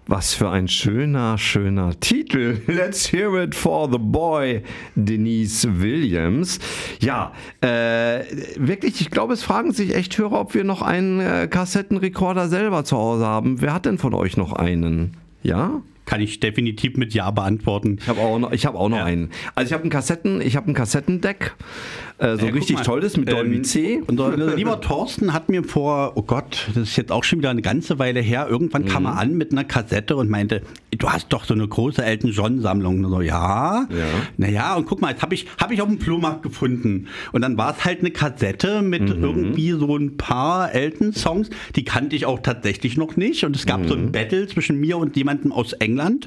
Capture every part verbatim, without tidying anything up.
Was für ein schöner, schöner Titel. Let's hear it for the boy, Denise Williams. Ja, äh, wirklich, ich glaube, es fragen sich echt Hörer, ob wir noch einen äh, Kassettenrekorder selber zu Hause haben. Wer hat denn von euch noch einen? Ja? Kann ich definitiv mit Ja beantworten. Ich habe auch noch, ich hab auch noch ja. einen. Also ich habe ein Kassetten, ich habe ein Kassettendeck, äh, so ja, richtig mal, tolles mit Dolby ähm, C. Unser lieber Thorsten hat mir vor, oh Gott, das ist jetzt auch schon wieder eine ganze Weile her, irgendwann mhm. kam er an mit einer Kassette und meinte, du hast doch so eine große Elton John Sammlung. Und so, ja, ja. Naja, und guck mal, jetzt habe ich, hab ich auf dem Flohmarkt gefunden. Und dann war es halt eine Kassette mit mhm. irgendwie so ein paar Elton-Songs, die kannte ich auch tatsächlich noch nicht. Und es gab mhm. so ein Battle zwischen mir und jemandem aus England,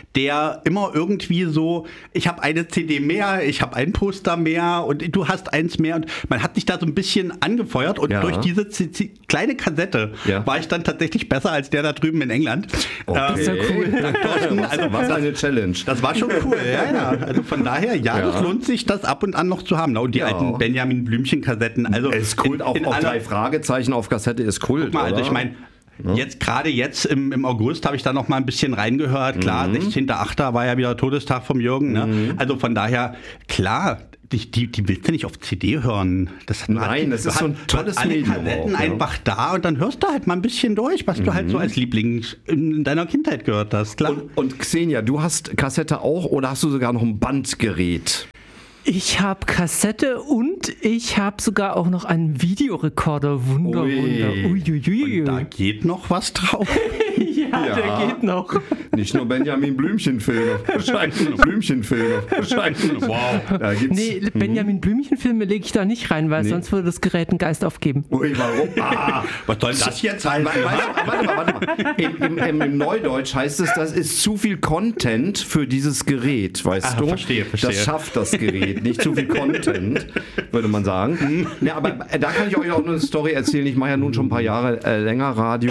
der immer irgendwie so, ich habe eine C D mehr, ich habe ein Poster mehr und du hast eins mehr. Und man hat sich da so ein bisschen angefeuert und ja. durch diese z- z- kleine Kassette ja. war ich dann tatsächlich besser als der da drüben in England. Okay. Ähm, das ist ja cool. Also, was eine Challenge. Das war schon cool, ja, ja. Also von daher, ja, ja, das lohnt sich, das ab und an noch zu haben. Und die ja. alten Benjamin Blümchen-Kassetten. Also ist Kult, in, auch, in auch drei Fragezeichen auf Kassette ist Kult, guck mal, oder? Also ich meine, ja. Jetzt, gerade jetzt im, im August habe ich da noch mal ein bisschen reingehört. Klar, mhm. sechzehnter achter war ja wieder Todestag vom Jürgen. Ne? Mhm. Also von daher, klar, die, die, die willst du nicht auf C D hören. Das Nein, hat, das ist so ein tolles alle Medium. Kassetten auch, ja. einfach da und dann hörst du halt mal ein bisschen durch, was mhm. du halt so als Liebling in deiner Kindheit gehört hast. Klar. Und, und Xenia, du hast Kassette auch oder hast du sogar noch ein Bandgerät? Ich habe Kassette und ich habe sogar auch noch einen Videorekorder. Wunder, Ui. Wunder. Uiuiui. Und da geht noch was drauf. ja, ja, der geht noch. Nicht nur Benjamin Blümchen-Filme. Wahrscheinlich Blümchen-Filme. Wahrscheinlich. Wow. Da gibt's, nee, Benjamin Blümchen-Filme lege ich da nicht rein, weil nee. sonst würde das Gerät einen Geist aufgeben. Ui, warum? Ah, was soll das jetzt sein? Warte, warte mal, warte mal. Im, im, Im Neudeutsch heißt es, das ist zu viel Content für dieses Gerät, weißt Ach, du? Verstehe, verstehe. Das schafft das Gerät. Nicht zu viel Content, würde man sagen. Ja, aber da kann ich euch auch eine Story erzählen. Ich mache ja nun schon ein paar Jahre äh, länger Radio.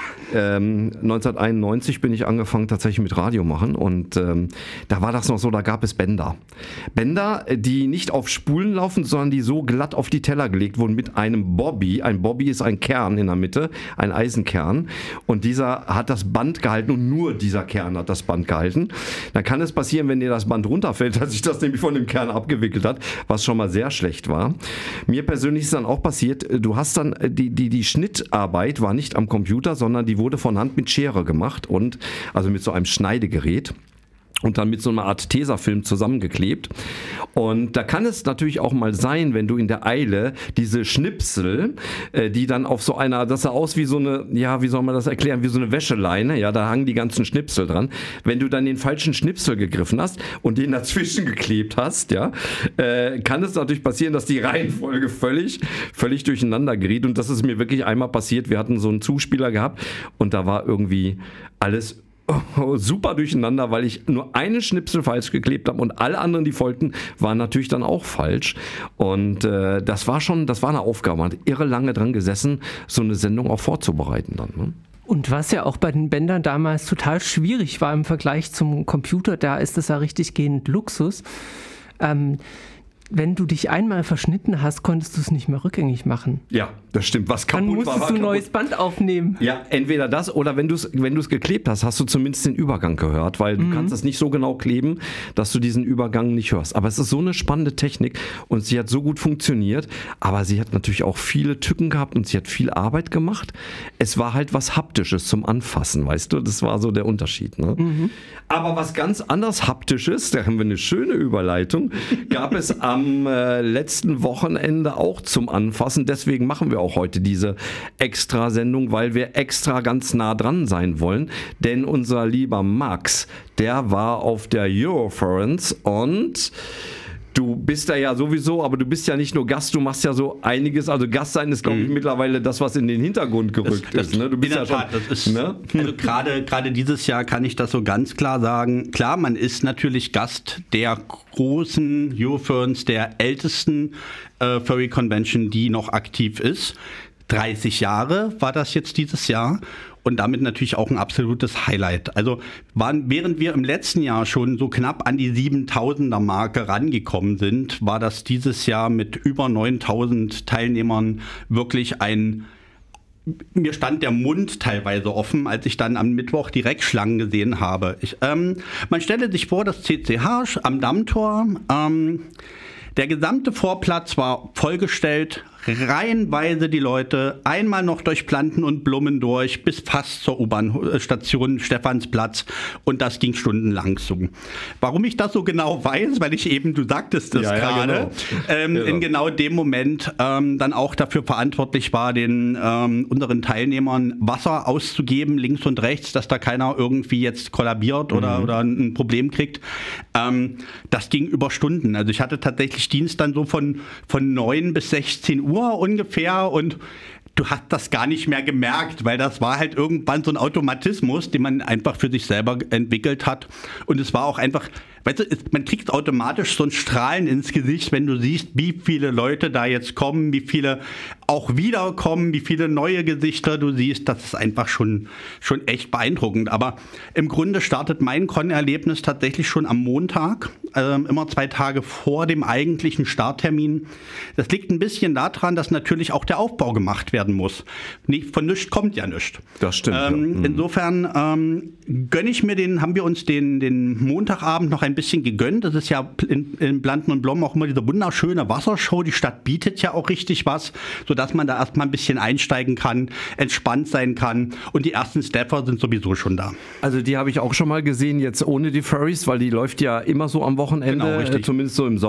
Ähm, neunzehnhunderteinundneunzig bin ich angefangen tatsächlich mit Radio machen und ähm, da war das noch so, da gab es Bänder. Bänder, die nicht auf Spulen laufen, sondern die so glatt auf die Teller gelegt wurden mit einem Bobby. Ein Bobby ist ein Kern in der Mitte, ein Eisenkern und dieser hat das Band gehalten und nur dieser Kern hat das Band gehalten. Dann kann es passieren, wenn dir das Band runterfällt, dass sich das nämlich von dem Kern abgewickelt hat, was schon mal sehr schlecht war. Mir persönlich ist dann auch passiert, du hast dann, die, die, die Schnittarbeit war nicht am Computer, sondern die wurde von Hand mit Schere gemacht und also mit so einem Schneidegerät und dann mit so einer Art Tesafilm zusammengeklebt. Und da kann es natürlich auch mal sein, wenn du in der Eile diese Schnipsel, äh, die dann auf so einer, das sah aus wie so eine, ja, wie soll man das erklären, wie so eine Wäscheleine, ja, da hangen die ganzen Schnipsel dran. Wenn du dann den falschen Schnipsel gegriffen hast und den dazwischen geklebt hast, ja, äh, kann es natürlich passieren, dass die Reihenfolge völlig, völlig durcheinander geriet. Und das ist mir wirklich einmal passiert. Wir hatten so einen Zuspieler gehabt und da war irgendwie alles Oh, super durcheinander, weil ich nur einen Schnipsel falsch geklebt habe und alle anderen, die folgten, waren natürlich dann auch falsch. Und äh, das war schon, das war eine Aufgabe. Man hat irre lange dran gesessen, so eine Sendung auch vorzubereiten dann. Ne? Und was ja auch bei den Bändern damals total schwierig war im Vergleich zum Computer, da ist das ja richtig gehend Luxus. Ähm, wenn du dich einmal verschnitten hast, konntest du es nicht mehr rückgängig machen. Ja, das stimmt. Was kaputt war, war Dann musstest war du ein kaputt. neues Band aufnehmen. Ja, entweder das oder wenn du es wenn du es geklebt hast, hast du zumindest den Übergang gehört, weil Mhm. du kannst es nicht so genau kleben, dass du diesen Übergang nicht hörst. Aber es ist so eine spannende Technik und sie hat so gut funktioniert, aber sie hat natürlich auch viele Tücken gehabt und sie hat viel Arbeit gemacht. Es war halt was Haptisches zum Anfassen, weißt du? Das war so der Unterschied. Ne? Mhm. Aber was ganz anders Haptisches, da haben wir eine schöne Überleitung, gab es am äh, letzten Wochenende auch zum Anfassen. Deswegen machen wir auch heute diese Extra-Sendung, weil wir extra ganz nah dran sein wollen. Denn unser lieber Max, der war auf der Euroference und du bist da ja sowieso, aber du bist ja nicht nur Gast, du machst ja so einiges. Also Gast sein ist, glaube ich, mhm. mittlerweile das, was in den Hintergrund gerückt das, das, ist. Ne? Du bist in ja der Tat, schon, das ist, ne? also gerade, gerade dieses Jahr kann ich das so ganz klar sagen. Klar, man ist natürlich Gast der großen Euroference, der ältesten äh, Furry Convention, die noch aktiv ist. dreißig Jahre war das jetzt dieses Jahr. Und damit natürlich auch ein absolutes Highlight. Also waren, während wir im letzten Jahr schon so knapp an die siebentausender Marke rangekommen sind, war das dieses Jahr mit über neuntausend Teilnehmern wirklich ein mir stand der Mund teilweise offen, als ich dann am Mittwoch die Reckschlangen gesehen habe. Ich, ähm, man stelle sich vor, das C C H am Dammtor, ähm, der gesamte Vorplatz war vollgestellt, reihenweise die Leute, einmal noch durch Planten und Blumen durch, bis fast zur U-Bahn-Station Stephansplatz, und das ging stundenlang so. Warum ich das so genau weiß, weil ich eben, du sagtest es ja, gerade, ja, genau. ähm, ja. in genau dem Moment ähm, dann auch dafür verantwortlich war, den ähm, unseren Teilnehmern Wasser auszugeben, links und rechts, dass da keiner irgendwie jetzt kollabiert oder, mhm. oder ein Problem kriegt. Ähm, das ging über Stunden. Also ich hatte tatsächlich Dienst dann so von, von neun bis sechzehn Uhr ungefähr, und du hast das gar nicht mehr gemerkt, weil das war halt irgendwann so ein Automatismus, den man einfach für sich selber entwickelt hat, und es war auch einfach, weißt du, man kriegt automatisch so ein Strahlen ins Gesicht, wenn du siehst, wie viele Leute da jetzt kommen, wie viele auch wiederkommen, wie viele neue Gesichter du siehst. Das ist einfach schon, schon echt beeindruckend. Aber im Grunde startet mein Con-Erlebnis tatsächlich schon am Montag, äh, immer zwei Tage vor dem eigentlichen Starttermin. Das liegt ein bisschen daran, dass natürlich auch der Aufbau gemacht werden muss. Nicht, von nichts kommt ja nichts. Das stimmt. Ähm, ja. mhm. Insofern ähm, gönne ich mir den, haben wir uns den, den Montagabend noch ein bisschen gegönnt. Das ist ja in, in Planten und Blom auch immer diese wunderschöne Wassershow. Die Stadt bietet ja auch richtig was, sodass man da erstmal ein bisschen einsteigen kann, entspannt sein kann, und die ersten Stepper sind sowieso schon da. Also die habe ich auch schon mal gesehen, jetzt ohne die Furries, weil die läuft ja immer so am Wochenende, genau, zumindest so im Sommer.